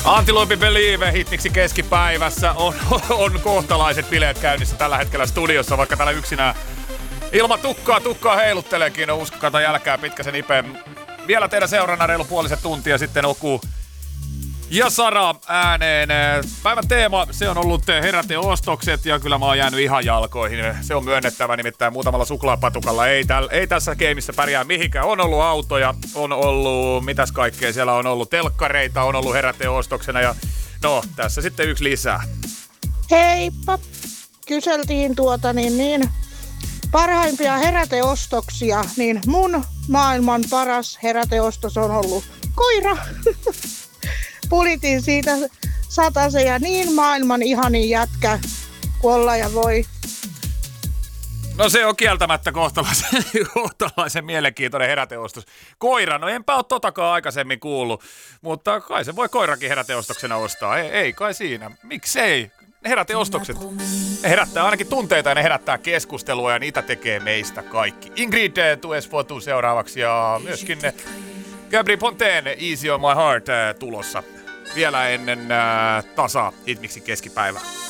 Antilope Believe hitmiksi keskipäivässä on kohtalaiset bileet käynnissä tällä hetkellä studiossa, vaikka täällä yksinään ilman tukkaa heilutteleekin. No uskokaa tai jälkää pitkäsen ipe. Vielä teidän seurana reilu puoliset tuntia sitten Oku ja Sara ääneen. Päivän teema, se on ollut heräteostokset ja kyllä mä oon jäänyt ihan jalkoihin. Se on myönnettävä, nimittäin muutamalla suklaapatukalla ei tässä gameissa pärjää mihinkään. On ollut autoja, on ollut mitäs kaikkea, siellä on ollut telkkareita, on ollut heräteostoksena ja no tässä sitten yksi lisää. Heippa! Kyseltiin parhaimpia heräteostoksia, niin mun maailman paras heräteostos on ollut koira. Pulitin siitä satasen ja niin maailman ihanin jätkä kuin olla ja voi. No se on kieltämättä kohtalaisen mielenkiintoinen heräteostos. Koira, no enpä ole totakaan aikaisemmin kuullut, mutta kai se voi koirakin heräteostoksena ostaa. Ei kai siinä. Miksei? Heräteostokset. Ne herättää ainakin tunteita ja ne herättää keskustelua ja niitä tekee meistä kaikki. Ingrid Tuesfotu seuraavaksi ja myöskin Gabri Ponteen Easy on my heart tulossa. Vielä ennen tasa hitmiksi keskipäivää.